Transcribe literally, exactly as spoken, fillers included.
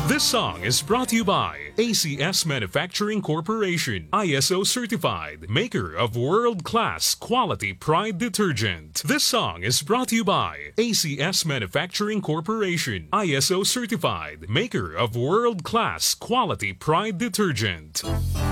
This song is brought to you by A C S Manufacturing Corporation, I S O certified, maker of world-class quality Pride detergent. This song is brought to you by A C S Manufacturing Corporation, I S O certified, maker of world-class quality Pride detergent.